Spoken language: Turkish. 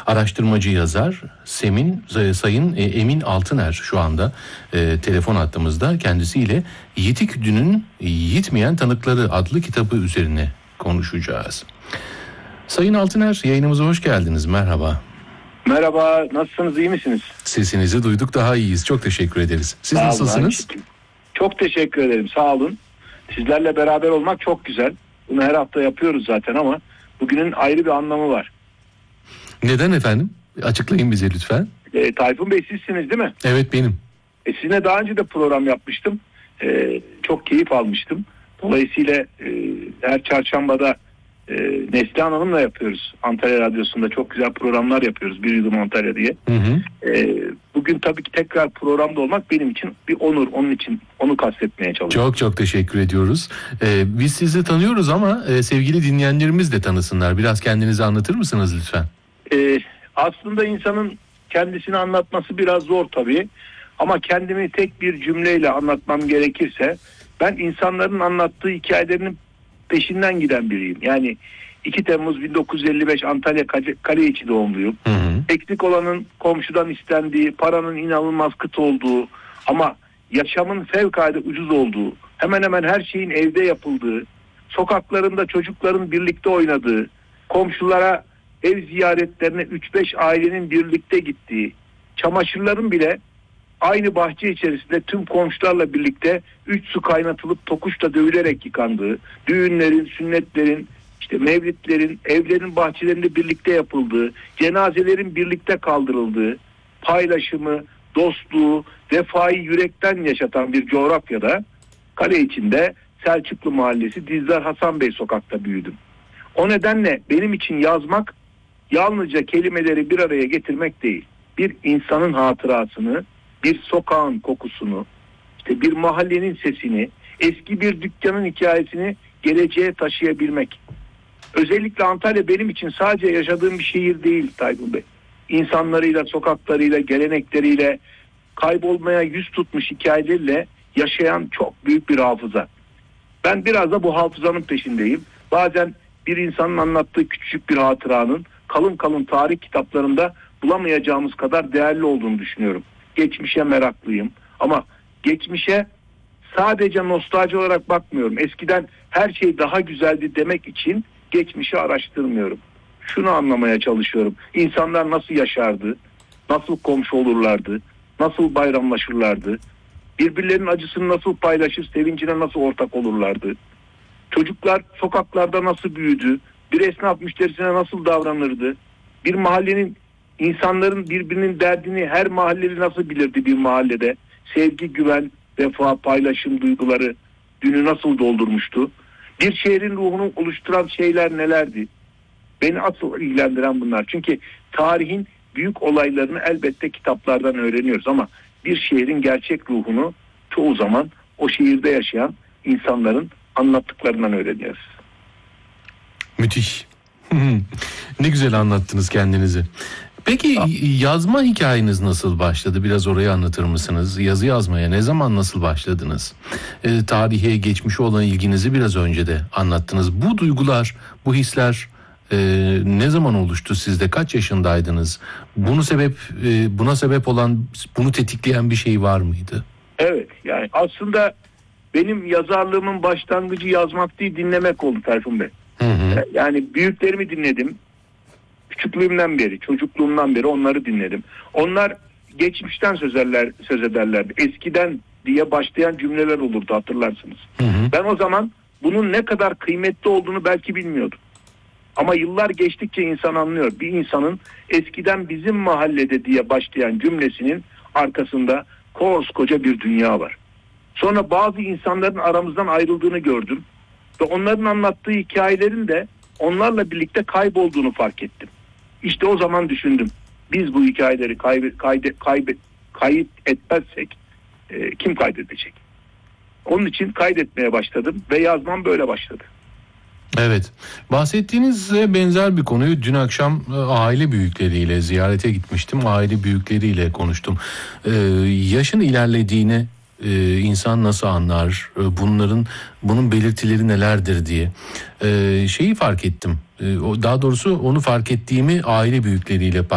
Araştırmacı yazar Sayın Emin Altıner şu anda telefon hattımızda. Kendisiyle Yitik Dün'ün Yitmeyen Tanıkları adlı kitabı üzerine konuşacağız. Sayın Altıner, yayınımıza hoş geldiniz. Merhaba. Merhaba, nasılsınız, iyi misiniz? Sesinizi duyduk, daha iyiyiz. Çok teşekkür ederiz. Siz nasılsınız? Çok teşekkür ederim, sağ olun. Sizlerle beraber olmak çok güzel. Bunu her hafta yapıyoruz zaten ama bugünün ayrı bir anlamı var. Neden efendim? Açıklayın bize lütfen. Tayfun Bey, sizsiniz değil mi? Evet, benim. Sizinle daha önce de program yapmıştım. Çok keyif almıştım. Dolayısıyla her çarşambada Neslihan Hanım'la yapıyoruz. Antalya Radyosu'nda çok güzel programlar yapıyoruz. Bir Yudum Antalya diye. Bugün tabii ki tekrar programda olmak benim için bir onur. Onun için onu kastetmeye çalışıyorum. Çok teşekkür ediyoruz. Biz sizi tanıyoruz ama sevgili dinleyenlerimiz de tanısınlar. Biraz kendinizi anlatır mısınız lütfen? Aslında insanın kendisini anlatması biraz zor tabii. Ama kendimi tek bir cümleyle anlatmam gerekirse, ben insanların anlattığı hikayelerinin peşinden giden biriyim. Yani 2 Temmuz 1955 Antalya Kaleiçi doğumluyum. Eksik olanın komşudan istendiği, paranın inanılmaz kıt olduğu ama yaşamın fevkalade ucuz olduğu, hemen hemen her şeyin evde yapıldığı, sokaklarında çocukların birlikte oynadığı, komşulara ev ziyaretlerine 3-5 ailenin birlikte gittiği, çamaşırların bile aynı bahçe içerisinde tüm komşularla birlikte 3 su kaynatılıp tokuşla dövülerek yıkandığı, düğünlerin, sünnetlerin, işte mevlitlerin, evlerin bahçelerinde birlikte yapıldığı, cenazelerin birlikte kaldırıldığı, paylaşımı, dostluğu, vefayı yürekten yaşatan bir coğrafyada, kale içinde Selçuklu Mahallesi Dizdar Hasan Bey sokakta büyüdüm. O nedenle benim için yazmak yalnızca kelimeleri bir araya getirmek değil. Bir insanın hatırasını, bir sokağın kokusunu, işte bir mahallenin sesini, eski bir dükkanın hikayesini geleceğe taşıyabilmek. Özellikle Antalya benim için sadece yaşadığım bir şehir değil Tayfun Bey. İnsanlarıyla, sokaklarıyla, gelenekleriyle, kaybolmaya yüz tutmuş hikayeleriyle yaşayan çok büyük bir hafıza. Ben biraz da bu hafızanın peşindeyim. Bazen bir insanın anlattığı küçük bir hatıranın kalın tarih kitaplarında bulamayacağımız kadar değerli olduğunu düşünüyorum. Geçmişe meraklıyım ama geçmişe sadece nostalji olarak bakmıyorum. Eskiden her şey daha güzeldi demek için geçmişi araştırmıyorum. Şunu anlamaya çalışıyorum. İnsanlar nasıl yaşardı? Nasıl komşu olurlardı? Nasıl bayramlaşırlardı? Birbirlerinin acısını nasıl paylaşır, sevincine nasıl ortak olurlardı? Çocuklar sokaklarda nasıl büyüdü? Bir esnaf müşterisine nasıl davranırdı? Bir mahallenin, insanların birbirinin derdini her mahalleli nasıl bilirdi bir mahallede? Sevgi, güven, vefa, paylaşım duyguları dünü nasıl doldurmuştu? Bir şehrin ruhunu oluşturan şeyler nelerdi? Beni asıl ilgilendiren bunlar. Çünkü tarihin büyük olaylarını elbette kitaplardan öğreniyoruz ama bir şehrin gerçek ruhunu çoğu zaman o şehirde yaşayan insanların anlattıklarından öğreniyoruz. Müthiş. Ne güzel anlattınız kendinizi. Peki yazma hikayeniz nasıl başladı? Biraz orayı anlatır mısınız? Yazı yazmaya ne zaman, nasıl başladınız? Tarihe, geçmişe olan ilginizi biraz önce de anlattınız. Bu duygular, bu hisler ne zaman oluştu sizde? Kaç yaşındaydınız? Buna sebep olan, bunu tetikleyen bir şey var mıydı? Evet, yani aslında benim yazarlığımın başlangıcı yazmak değil, dinlemek oldu Tayfun Bey. Yani büyüklerimi dinledim. Küçüklüğümden beri, çocukluğumdan beri onları dinledim. Onlar geçmişten söz ederlerdi. Eskiden diye başlayan cümleler olurdu, hatırlarsınız. Ben o zaman bunun ne kadar kıymetli olduğunu belki bilmiyordum. Ama yıllar geçtikçe insan anlıyor. Bir insanın eskiden bizim mahallede diye başlayan cümlesinin arkasında koskoca bir dünya var. Sonra bazı insanların aramızdan ayrıldığını gördüm. Ve onların anlattığı hikayelerin de onlarla birlikte kaybolduğunu fark ettim. İşte o zaman düşündüm. Biz bu hikayeleri kayıt etmezsek kim kaydedecek? Onun için kaydetmeye başladım ve yazmam böyle başladı. Evet. Bahsettiğinizle benzer bir konuyu dün akşam aile büyükleriyle ziyarete gitmiştim. Aile büyükleriyle konuştum. Yaşın ilerlediğini insan nasıl anlar? Bunun belirtileri nelerdir diye. Şeyi fark ettim. Daha doğrusu onu fark ettiğimi aile büyükleriyle